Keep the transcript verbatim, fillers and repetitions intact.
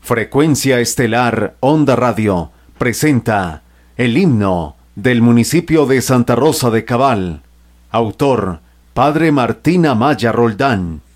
Frecuencia Estelar Onda Radio presenta el himno del municipio de Santa Rosa de Cabal. Autor, Padre Martín Amaya Roldán.